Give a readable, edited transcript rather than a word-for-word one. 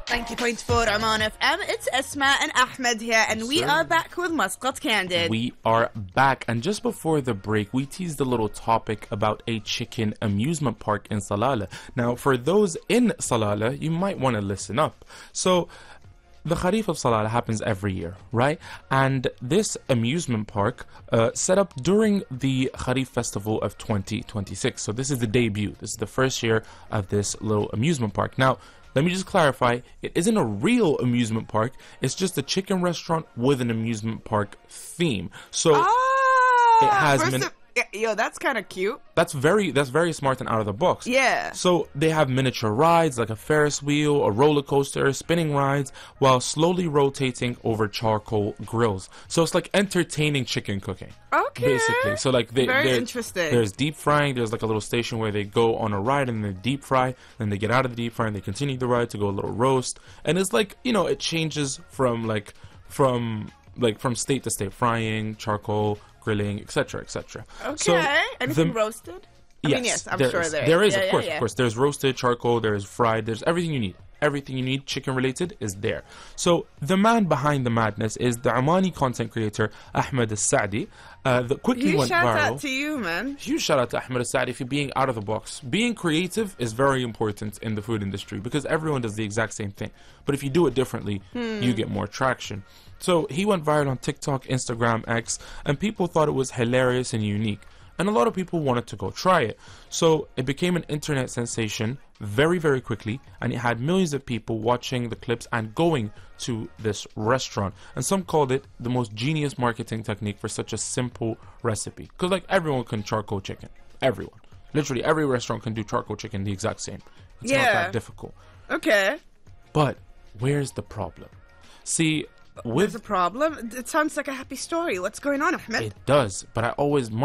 90.4 Oman FM. It's Esma and Ahmed here, and we are back with Muscat Candid. We are back, and just before the break, we teased a little topic about a chicken amusement park in Salalah. Now, for those in Salalah, you might want to listen up. So, the Kharif of Salalah happens every year, right? And this amusement park set up during the Kharif festival of 2026. So this is the debut. This is the first year of this little amusement park. Now, let me just clarify, it isn't a real amusement park. It's just a chicken restaurant with an amusement park theme. So it has... Yo, that's kind of cute. That's very smart and out of the box. Yeah. So they have miniature rides like a Ferris wheel, a roller coaster, spinning rides, while slowly rotating over charcoal grills. So it's like entertaining chicken cooking. Okay. Basically. So like very interesting. There's deep frying. There's like a little station where they go on a ride and they deep fry. Then they get out of the deep fry and they continue the ride to go a little roast. And it's like, you know, it changes from state to state, frying, charcoal, grilling, etc., etc. Okay. So anything roasted? I mean, yes, I'm sure there is. Of course. There's roasted charcoal, there's fried, there's everything you need. Everything you need chicken related is there. So the man behind the madness is the Omani content creator Ahmed Al-Saadi. That quickly went viral. Shout out to you, man. Huge shout out to Ahmed Al-Saadi for being out of the box. Being creative is very important in the food industry because everyone does the exact same thing. But if you do it differently, you get more traction. So he went viral on TikTok, Instagram, X, and people thought it was hilarious and unique. And a lot of people wanted to go try it. So it became an internet sensation very, very quickly. And it had millions of people watching the clips and going to this restaurant. And some called it the most genius marketing technique for such a simple recipe. Because like everyone can charcoal chicken. Everyone. Literally every restaurant can do charcoal chicken the exact same. It's not that difficult. Okay. But where's the problem? See, There's a problem? It sounds like a happy story. What's going on, Ahmed? It does, but I always